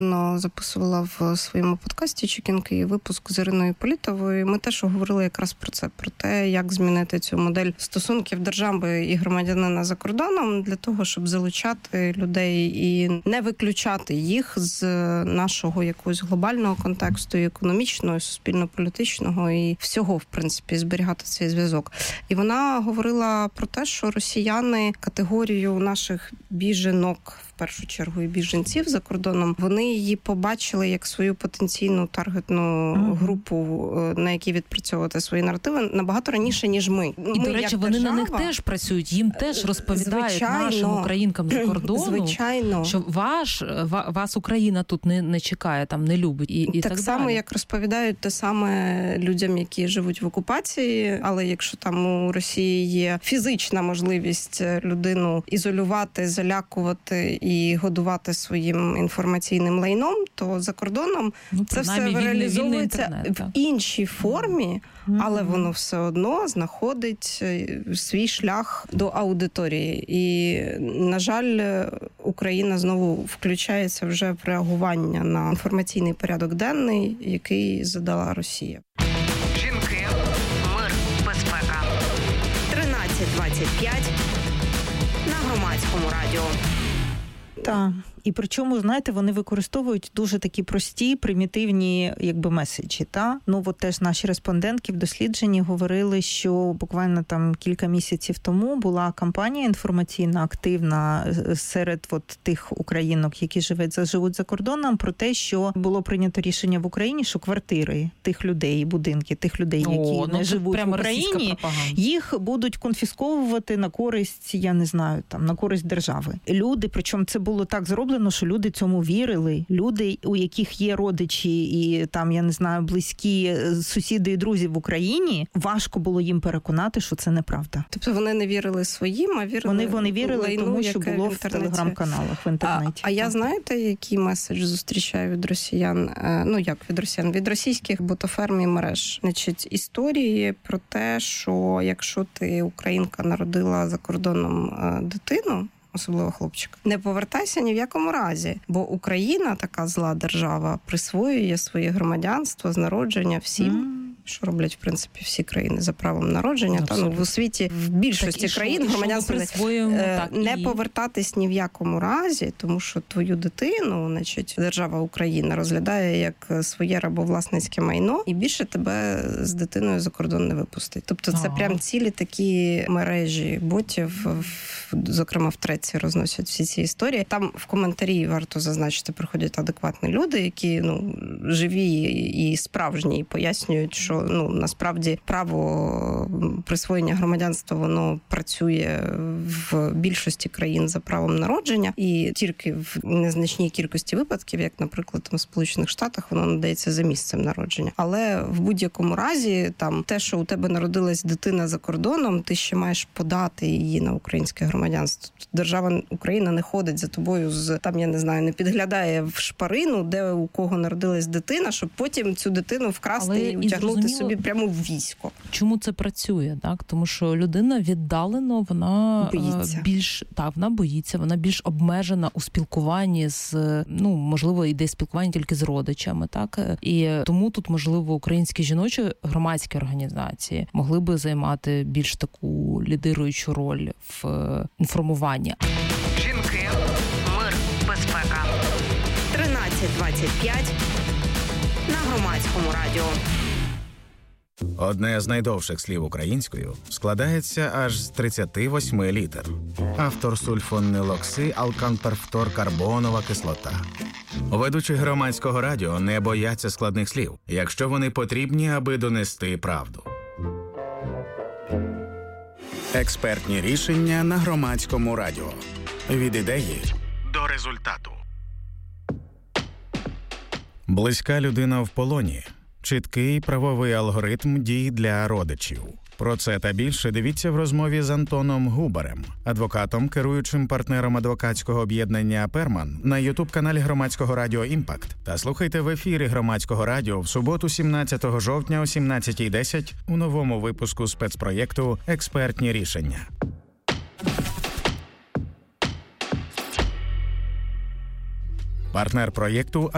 записувала в своєму подкасті «Чекін Київ» випуск з Іриною Політовою. Ми теж говорили якраз про це, про те, як змінити цю модель стосунків держави і громадянина за кордоном для того, щоб залучати людей і не виключати їх з нашого якогось глобального контексту, і економічного, і суспільно-політичного, і всього, в принципі, зберігати цей зв'язок. І вона говорила про те, що росіяни категорію наших біженок, в першу чергу і біженців за кордоном, вони її побачили як свою потенційну таргетну групу, на якій відпрацьовувати свої наративи набагато раніше, ніж ми. І, до речі, вони на них теж працюють, їм теж розповідають нашим українкам за кордону, що вас Україна тут не чекає, там не любить і так само, далі. як розповідають те саме людям, які живуть в окупації, але якщо там у Росії є фізична можливість людину ізолювати, залякувати і годувати своїм інформаційним лайном, то за кордоном це все реалізовується в іншій формі, але воно все одно знаходить свій шлях до аудиторії. І, на жаль, Україна знову включається вже в реагування на інформаційний порядок денний, який задала Росія. Жінки, мир, безпека. 13:25 на Громадському радіо. Так. І причому, знаєте, вони використовують дуже такі прості, примітивні, меседжі, та? От теж наші респондентки в дослідженні говорили, що буквально там кілька місяців тому була кампанія інформаційна, активна серед тих українок, які живуть за кордоном, про те, що було прийнято рішення в Україні, що квартири тих людей, будинки тих людей, які не живуть в Україні, їх будуть конфісковувати на користь, я не знаю, там, на користь держави. Люди, причому це було так зроблено, що люди цьому вірили. Люди, у яких є родичі і там, я не знаю, близькі сусіди і друзі в Україні, важко було їм переконати, що це неправда. Тобто вони не вірили своїм, а вірили Вони вірили лайну, тому, що було в телеграм-каналах, в інтернеті. А я знаєте, який меседж зустрічаю від росіян? Від росіян? Від російських ботоферм і мереж. Значить, історії про те, що якщо ти, українка, народила за кордоном дитину, особливо хлопчик, не повертайся ні в якому разі, бо Україна, така зла держава, присвоює своє громадянство з народження всім, що роблять, в принципі, всі країни за правом народження. В світі, в більшості країн громадянство не повертатись ні в якому разі, тому що твою дитину, держава Україна розглядає як своє рабовласницьке майно і більше тебе з дитиною за кордон не випустить. Тобто це прям цілі такі мережі ботів, зокрема в Треці, розносять всі ці історії. Там в коментарі, варто зазначити, приходять адекватні люди, які живі і справжні, і пояснюють, що насправді право присвоєння громадянства, воно працює в більшості країн за правом народження, і тільки в незначній кількості випадків, як, наприклад, в Сполучених Штатах, воно надається за місцем народження. Але в будь-якому разі, там, те, що у тебе народилась дитина за кордоном, ти ще маєш подати її на українське громадянство. Держава Україна не ходить за тобою не підглядає в шпарину, де у кого народилась дитина, щоб потім цю дитину вкрасти і утягнути собі прямо в військо. Чому це працює, так? Тому що людина віддалено, вона вона боїться, вона більш обмежена у спілкуванні з, можливо, йде спілкування тільки з родичами, так? І тому тут, можливо, українські жіночі громадські організації могли би займати більш таку лідируючу роль в інформуванні. Жінки, мир, безпека. 13:25 на Громадському радіо. Одне з найдовших слів українською складається аж з 38 літер. Автор сульфонилокси, алканперфторкарбонова кислота. Ведучі Громадського радіо не бояться складних слів, якщо вони потрібні, аби донести правду. Експертні рішення на Громадському радіо. Від ідеї до результату. Близька людина в полоні. Чіткий правовий алгоритм дій для родичів. Про це та більше дивіться в розмові з Антоном Губарем, адвокатом, керуючим партнером адвокатського об'єднання «Перман» на ютуб-каналі Громадського радіо «Імпакт». Та слухайте в ефірі Громадського радіо в суботу 17 жовтня о 17:10 у новому випуску спецпроєкту «Експертні рішення». Партнер проєкту